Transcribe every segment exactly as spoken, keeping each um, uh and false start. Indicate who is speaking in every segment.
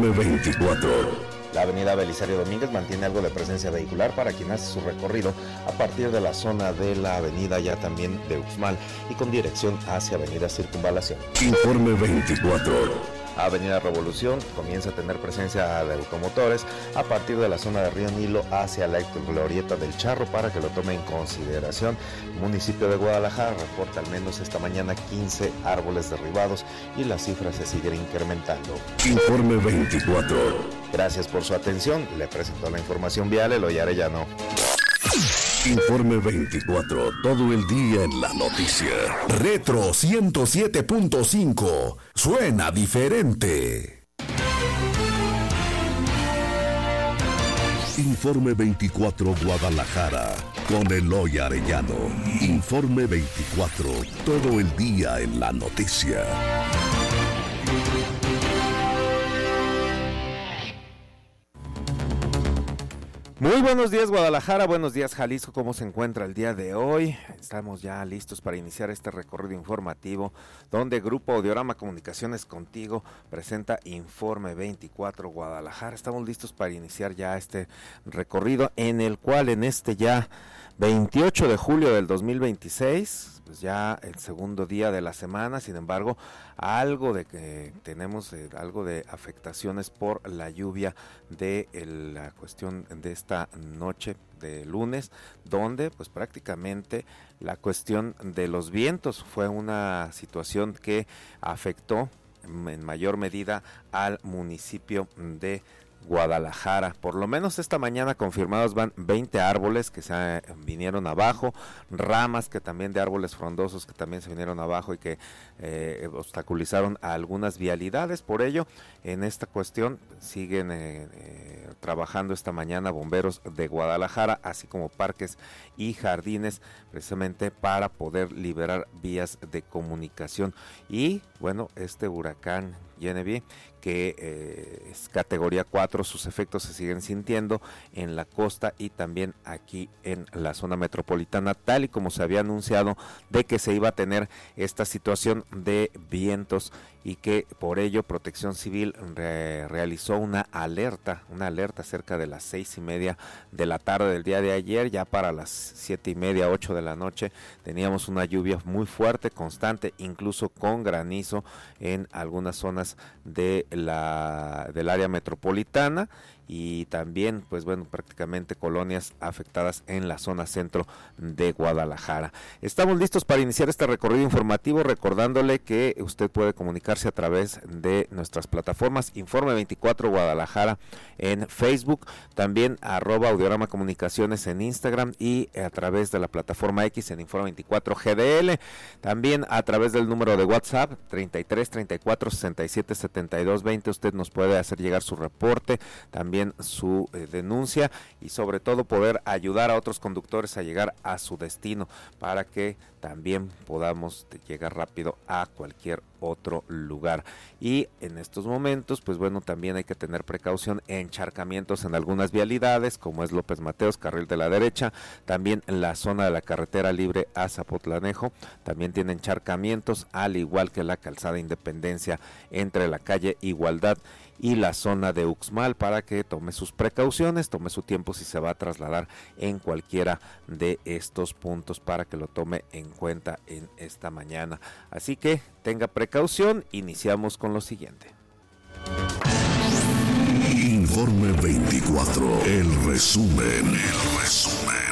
Speaker 1: Informe veinticuatro.
Speaker 2: La avenida Belisario Domínguez mantiene algo de presencia vehicular para quien hace su recorrido a partir de la zona de la avenida ya también de Uxmal y con dirección hacia avenida Circunvalación.
Speaker 1: Informe veinticuatro.
Speaker 2: Avenida Revolución comienza a tener presencia de automotores a partir de la zona de Río Nilo hacia la glorieta del Charro para que lo tome en consideración. Municipio de Guadalajara reporta al menos esta mañana quince árboles derribados y las cifras se siguen incrementando.
Speaker 1: Informe veinticuatro.
Speaker 2: Gracias por su atención. Le presentó la información vial Eloy Arellano.
Speaker 1: Informe veinticuatro, todo el día en la noticia. Retro ciento siete punto cinco, suena diferente. Informe veinticuatro Guadalajara, con Eloy Arellano. Informe veinticuatro, todo el día en la noticia.
Speaker 3: Muy buenos días Guadalajara, buenos días Jalisco, ¿cómo se encuentra el día de hoy? Estamos ya listos para iniciar este recorrido informativo donde Grupo Audiorama Comunicaciones Contigo presenta Informe veinticuatro Guadalajara. Estamos listos para iniciar ya este recorrido en el cual en este ya veintiocho de julio del dos mil veintiséis, pues ya el segundo día de la semana, sin embargo, algo de que tenemos eh, algo de afectaciones por la lluvia de el, la cuestión de esta noche de lunes, donde pues prácticamente la cuestión de los vientos fue una situación que afectó en mayor medida al municipio de Guadalajara. Por lo menos esta mañana confirmados van veinte árboles que se vinieron abajo, ramas que también de árboles frondosos que también se vinieron abajo y que eh, obstaculizaron a algunas vialidades. Por ello, en esta cuestión siguen eh, eh, trabajando esta mañana bomberos de Guadalajara, así como parques y jardines, precisamente para poder liberar vías de comunicación. Y bueno, este huracán Genevieve, que eh, es categoría cuatro, sus efectos se siguen sintiendo en la costa y también aquí en la zona metropolitana, tal y como se había anunciado de que se iba a tener esta situación de vientos y que por ello Protección Civil re realizó una alerta, una alerta cerca de las seis y media de la tarde del día de ayer. Ya para las siete y media, ocho de la noche teníamos una lluvia muy fuerte, constante, incluso con granizo en algunas zonas de la del área metropolitana y también pues bueno prácticamente colonias afectadas en la zona centro de Guadalajara. Estamos listos para iniciar este recorrido informativo, recordándole que usted puede comunicarse a través de nuestras plataformas Informe veinticuatro Guadalajara en Facebook, también arroba Audiorama Comunicaciones en Instagram y a través de la plataforma X en Informe veinticuatro G D L, también a través del número de WhatsApp treinta y tres, treinta y cuatro, sesenta y siete, setenta y dos, veinte. Usted nos puede hacer llegar su reporte, también su eh, denuncia y sobre todo poder ayudar a otros conductores a llegar a su destino para que también podamos llegar rápido a cualquier otro lugar. Y en estos momentos pues bueno también hay que tener precaución en encharcamientos en algunas vialidades como es López Mateos, carril de la derecha, también en la zona de la carretera libre a Zapotlanejo también tiene encharcamientos, al igual que la calzada Independencia entre la calle Igualdad y la zona de Uxmal, para que tome sus precauciones, tome su tiempo si se va a trasladar en cualquiera de estos puntos para que lo tome en cuenta en esta mañana. Así que tenga precaución, iniciamos con lo siguiente.
Speaker 1: Informe veinticuatro, el resumen, el resumen.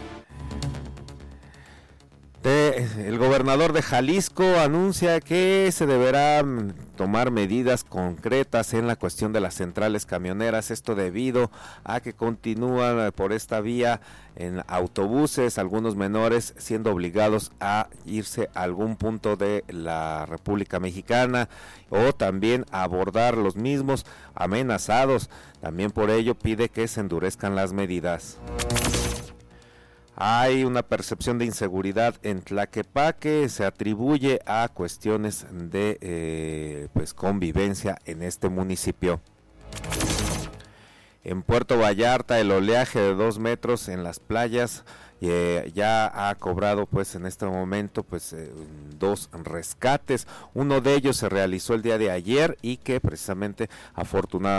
Speaker 3: De, el gobernador de Jalisco anuncia que se deberá tomar medidas concretas en la cuestión de las centrales camioneras, esto debido a que continúan por esta vía en autobuses, algunos menores siendo obligados a irse a algún punto de la República Mexicana o también a abordar los mismos amenazados. También por ello pide que se endurezcan las medidas. Hay una percepción de inseguridad en Tlaquepaque, se atribuye a cuestiones de eh, pues convivencia en este municipio. En Puerto Vallarta el oleaje de dos metros en las playas eh, ya ha cobrado pues en este momento pues eh, dos rescates. Uno de ellos se realizó el día de ayer y que precisamente afortunadamente